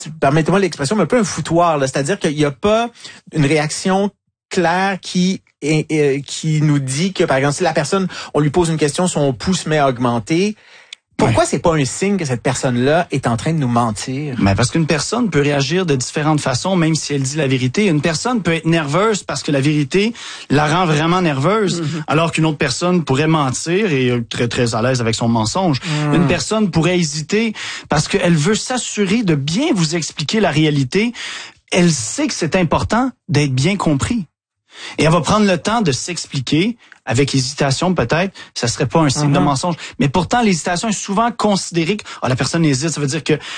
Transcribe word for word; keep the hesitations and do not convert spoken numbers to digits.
permettez-moi l'expression, mais un peu un foutoir, là. C'est-à-dire qu'il n'y a pas une réaction claire qui est, est, qui nous dit que, par exemple, si la personne, on lui pose une question, son pouls se met à augmenter. Pourquoi ouais. c'est pas un signe que cette personne-là est en train de nous mentir? Mais parce qu'une personne peut réagir de différentes façons, même si elle dit la vérité. Une personne peut être nerveuse parce que la vérité la rend vraiment nerveuse, mm-hmm. alors qu'une autre personne pourrait mentir et est très très à l'aise avec son mensonge. Mm. Une personne pourrait hésiter parce qu'elle veut s'assurer de bien vous expliquer la réalité. Elle sait que c'est important d'être bien compris. Et elle va prendre le temps de s'expliquer, avec hésitation peut-être, ça serait pas un signe mm-hmm. de mensonge. Mais pourtant, l'hésitation est souvent considérée que oh, la personne hésite, ça veut dire que